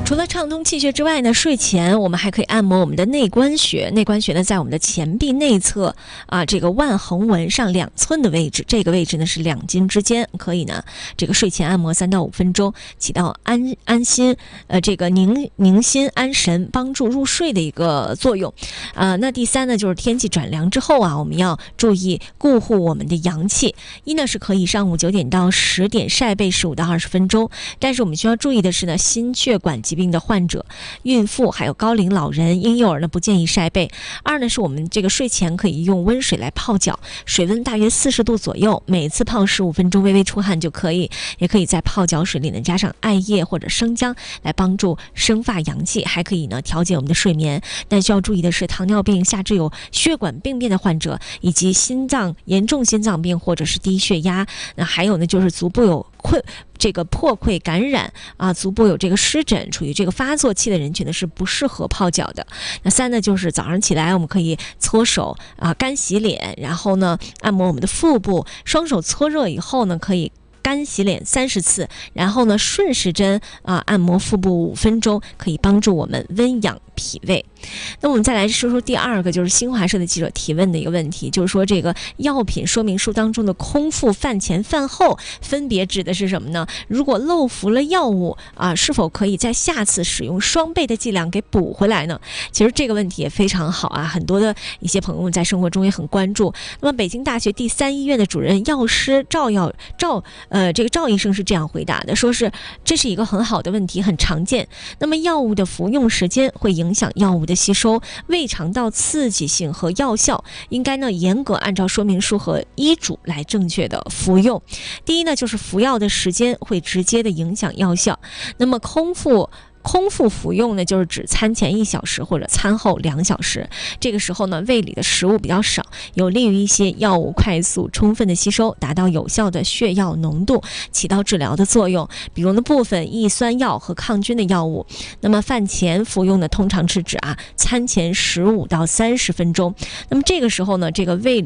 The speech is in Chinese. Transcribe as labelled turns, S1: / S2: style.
S1: 除了畅通气血之外呢，睡前我们还可以按摩我们的内关穴。内关穴呢，在我们的前臂内侧这个腕横纹上2寸的位置，这个位置呢是两筋之间，可以呢这个睡前按摩3到5分钟，起到安心这个宁心安神，帮助入睡的一个作用。那第3呢，就是天气转凉之后我们要注意固护我们的阳气。一呢是可以上午9点到10点晒背15到20分钟，但是我们需要注意的是呢，心血管疾病的患者、孕妇还有高龄老人、婴幼儿呢不建议晒背。2呢是我们这个睡前可以用温水来泡脚，水温大约40度左右，每次泡15分钟，微微出汗就可以。也可以在泡脚水里呢加上艾叶或者生姜来帮助生发阳气，还可以呢调节我们的睡眠。但需要注意的是，糖尿病、下肢有血管病变的患者，以及严重心脏病或者是低血压，那还有呢就是足部有这个破溃感染足部有这个湿疹，处于这个发作期的人群呢是不适合泡脚的。那3呢就是早上起来我们可以搓手干洗脸，然后呢按摩我们的腹部，双手搓热以后呢可以干洗脸30次，然后呢顺时针按摩腹部5分钟，可以帮助我们温养脾胃。那我们再来说说第2个，就是新华社的记者提问的一个问题，就是说这个药品说明书当中的空腹、饭前、饭后分别指的是什么呢？如果漏服了药物是否可以在下次使用双倍的剂量给补回来呢？其实这个问题也非常好很多的一些朋友们在生活中也很关注。那么北京大学第3医院的主任药师赵医生是这样回答的，说是这是一个很好的问题，很常见。那么药物的服用时间会影响药物的吸收、胃肠道刺激性和药效，应该呢严格按照说明书和医嘱来正确的服用。第一呢，就是服药的时间会直接的影响药效。那么空腹服用呢，就是指餐前1小时或者餐后2小时。这个时候呢，胃里的食物比较少，有利于一些药物快速充分的吸收，达到有效的血药浓度，起到治疗的作用。比如呢，部分抑酸药和抗菌的药物。那么饭前服用呢，通常是指餐前15到30分钟。那么这个时候呢，这个胃